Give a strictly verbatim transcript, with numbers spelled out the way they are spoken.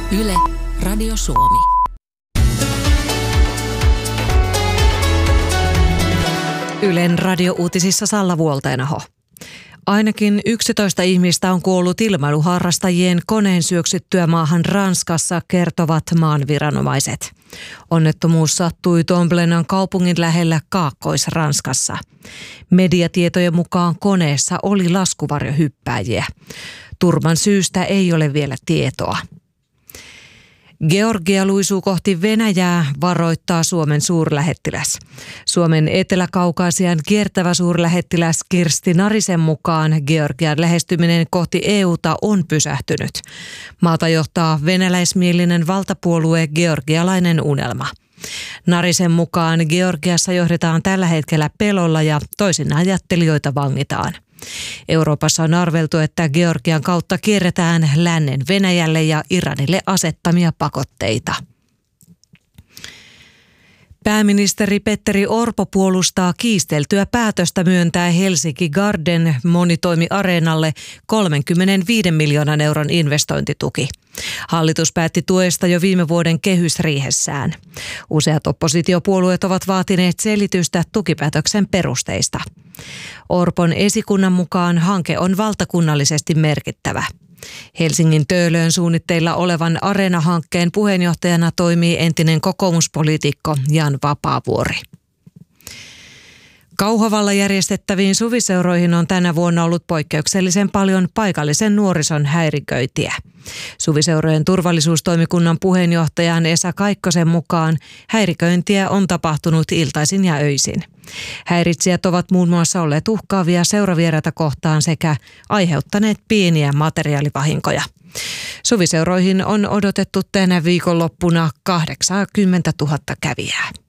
Yle, Radio Suomi. Ylen radiouutisissa Salla Vuolteenaho. Ainakin yksitoista ihmistä on kuollut ilmailuharrastajien koneen syöksyttyä maahan Ranskassa, kertovat maan viranomaiset. Onnettomuus sattui Tomblenan kaupungin lähellä Kaakkois-Ranskassa. Mediatietojen mukaan koneessa oli laskuvarjohyppääjiä. Turman syystä ei ole vielä tietoa. Georgia luisuu kohti Venäjää, varoittaa Suomen suurlähettiläs. Suomen Etelä-Kaukaasian kiertävä suurlähettiläs Kirsti Narisen mukaan Georgian lähestyminen kohti E U:ta on pysähtynyt. Maata johtaa venäläismielinen valtapuolue Georgialainen unelma. Narisen mukaan Georgiassa johdetaan tällä hetkellä pelolla ja toisin ajattelijoita vangitaan. Euroopassa on arveltu, että Georgian kautta kierretään lännen Venäjälle ja Iranille asettamia pakotteita. Pääministeri Petteri Orpo puolustaa kiisteltyä päätöstä myöntää Helsinki Garden monitoimiareenalle kolmekymmentäviisi miljoonan euron investointituki. Hallitus päätti tuesta jo viime vuoden kehysriihessään. Useat oppositiopuolueet ovat vaatineet selitystä tukipäätöksen perusteista. Orpon esikunnan mukaan hanke on valtakunnallisesti merkittävä. Helsingin Töölöön suunnitteilla olevan Areena-hankkeen puheenjohtajana toimii entinen kokoomuspoliitikko Jan Vapaavuori. Kauhavalla järjestettäviin suviseuroihin on tänä vuonna ollut poikkeuksellisen paljon paikallisen nuorison häiriköintiä. Suviseurojen turvallisuustoimikunnan puheenjohtajan Esa Kaikkosen mukaan häiriköintiä on tapahtunut iltaisin ja öisin. Häiritsijät ovat muun muassa olleet uhkaavia seuravieraita kohtaan sekä aiheuttaneet pieniä materiaalivahinkoja. Suviseuroihin on odotettu tänä viikonloppuna kahdeksankymmentätuhatta kävijää.